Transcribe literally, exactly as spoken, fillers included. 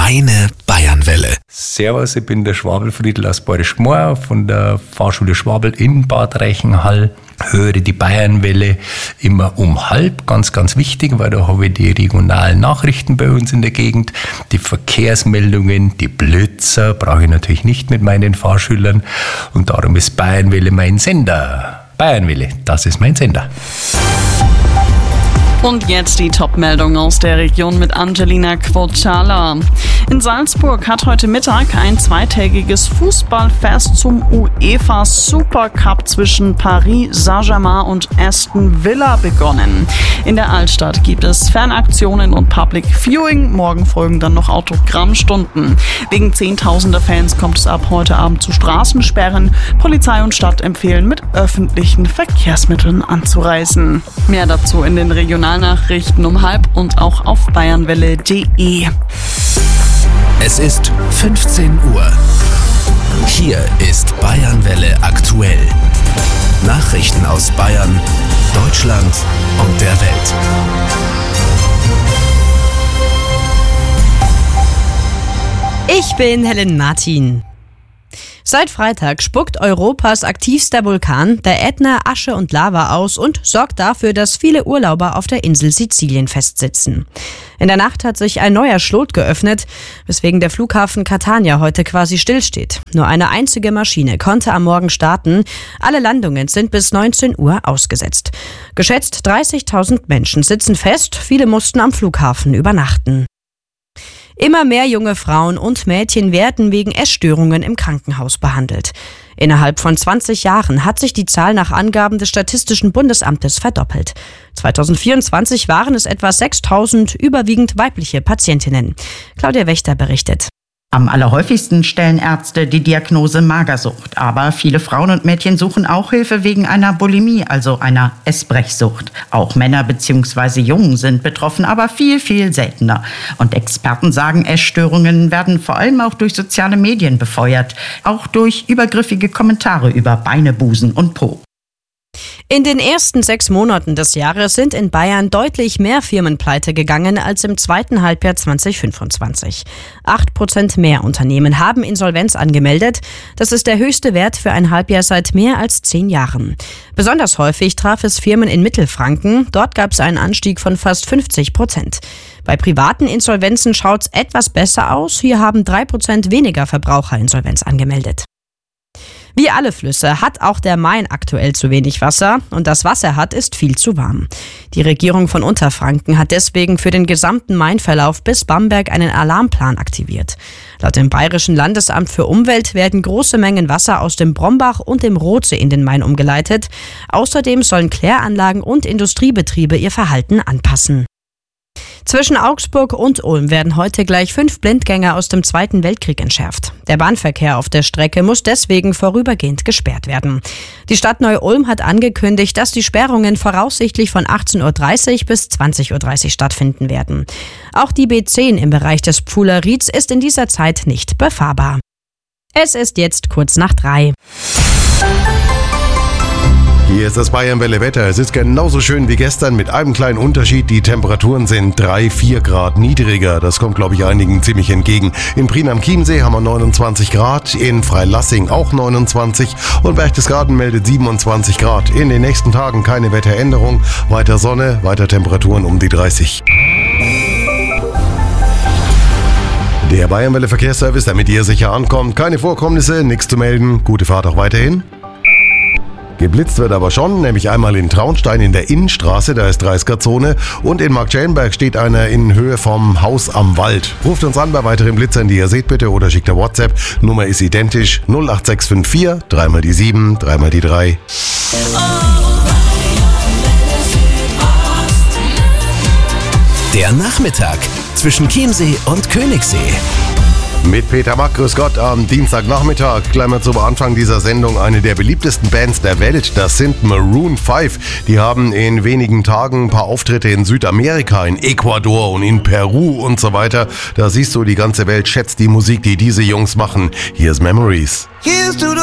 Meine Bayernwelle. Servus, ich bin der Schwabel Friedl aus Bayerisch Gmor von der Fahrschule Schwabel in Bad Reichenhall. Höre die Bayernwelle immer um halb, ganz, ganz wichtig, weil da habe ich die regionalen Nachrichten bei uns in der Gegend, die Verkehrsmeldungen, die Blitzer, brauche ich natürlich nicht mit meinen Fahrschülern und darum ist Bayernwelle mein Sender. Bayernwelle, das ist mein Sender. Und jetzt die Top-Meldung aus der Region mit Angelina Quocala. In Salzburg hat heute Mittag ein zweitägiges Fußballfest zum UEFA Supercup zwischen Paris Saint-Germain und Aston Villa begonnen. In der Altstadt gibt es Fanaktionen und Public Viewing. Morgen folgen dann noch Autogrammstunden. Wegen zehntausender Fans kommt es ab heute Abend zu Straßensperren. Polizei und Stadt empfehlen, mit öffentlichen Verkehrsmitteln anzureisen. Mehr dazu in den regionalen Nachrichten um halb und auch auf bayernwelle punkt de. Es ist fünfzehn Uhr. Hier ist Bayernwelle aktuell. Nachrichten aus Bayern, Deutschland und der Welt. Ich bin Helen Martin. Seit Freitag spuckt Europas aktivster Vulkan, der Ätna, Asche und Lava aus und sorgt dafür, dass viele Urlauber auf der Insel Sizilien festsitzen. In der Nacht hat sich ein neuer Schlot geöffnet, weswegen der Flughafen Catania heute quasi stillsteht. Nur eine einzige Maschine konnte am Morgen starten. Alle Landungen sind bis neunzehn Uhr ausgesetzt. Geschätzt dreißigtausend Menschen sitzen fest, viele mussten am Flughafen übernachten. Immer mehr junge Frauen und Mädchen werden wegen Essstörungen im Krankenhaus behandelt. Innerhalb von zwanzig Jahren hat sich die Zahl nach Angaben des Statistischen Bundesamtes verdoppelt. zweitausendvierundzwanzig waren es etwa sechstausend, überwiegend weibliche Patientinnen. Claudia Wächter berichtet. Am allerhäufigsten stellen Ärzte die Diagnose Magersucht. Aber viele Frauen und Mädchen suchen auch Hilfe wegen einer Bulimie, also einer Essbrechsucht. Auch Männer bzw. Jungen sind betroffen, aber viel, viel seltener. Und Experten sagen, Essstörungen werden vor allem auch durch soziale Medien befeuert. Auch durch übergriffige Kommentare über Beine, Busen und Po. In den ersten sechs Monaten des Jahres sind in Bayern deutlich mehr Firmen pleite gegangen als im zweiten Halbjahr zweitausendfünfundzwanzig. Acht Prozent mehr Unternehmen haben Insolvenz angemeldet. Das ist der höchste Wert für ein Halbjahr seit mehr als zehn Jahren. Besonders häufig traf es Firmen in Mittelfranken. Dort gab es einen Anstieg von fast fünfzig Prozent. Bei privaten Insolvenzen schaut es etwas besser aus. Hier haben drei Prozent weniger Verbraucher Insolvenz angemeldet. Wie alle Flüsse hat auch der Main aktuell zu wenig Wasser und das Wasser er hat, ist viel zu warm. Die Regierung von Unterfranken hat deswegen für den gesamten Mainverlauf bis Bamberg einen Alarmplan aktiviert. Laut dem Bayerischen Landesamt für Umwelt werden große Mengen Wasser aus dem Brombach und dem Rothsee in den Main umgeleitet. Außerdem sollen Kläranlagen und Industriebetriebe ihr Verhalten anpassen. Zwischen Augsburg und Ulm werden heute gleich fünf Blindgänger aus dem Zweiten Weltkrieg entschärft. Der Bahnverkehr auf der Strecke muss deswegen vorübergehend gesperrt werden. Die Stadt Neu-Ulm hat angekündigt, dass die Sperrungen voraussichtlich von achtzehn Uhr dreißig bis zwanzig Uhr dreißig stattfinden werden. Auch die B zehn im Bereich des Pfuhler Rieds ist in dieser Zeit nicht befahrbar. Es ist jetzt kurz nach drei. Hier ist das Bayernwelle Wetter. Es ist genauso schön wie gestern mit einem kleinen Unterschied. Die Temperaturen sind drei, vier Grad niedriger. Das kommt, glaube ich, einigen ziemlich entgegen. In Prien am Chiemsee haben wir neunundzwanzig Grad, in Freilassing auch neunundzwanzig und Berchtesgaden meldet siebenundzwanzig Grad. In den nächsten Tagen keine Wetteränderung. Weiter Sonne, weiter Temperaturen um die dreißig. Der Bayernwelle Verkehrsservice, damit ihr sicher ankommt. Keine Vorkommnisse, nichts zu melden. Gute Fahrt auch weiterhin. Geblitzt wird aber schon, nämlich einmal in Traunstein in der Innenstraße, da ist dreißiger-Zone, und in Marktschellenberg steht einer in Höhe vom Haus am Wald. Ruft uns an bei weiteren Blitzern, die ihr seht bitte, oder schickt eine WhatsApp. Nummer ist identisch, null acht sechs fünf vier, dreimal die sieben, dreimal die drei. Der Nachmittag zwischen Chiemsee und Königssee. Mit Peter Mack, grüß Gott, am Dienstagnachmittag, gleich mal zum Anfang dieser Sendung, eine der beliebtesten Bands der Welt, das sind Maroon fünf. Die haben in wenigen Tagen ein paar Auftritte in Südamerika, in Ecuador und in Peru und so weiter. Da siehst du, die ganze Welt schätzt die Musik, die diese Jungs machen. Hier ist Memories. Here's to the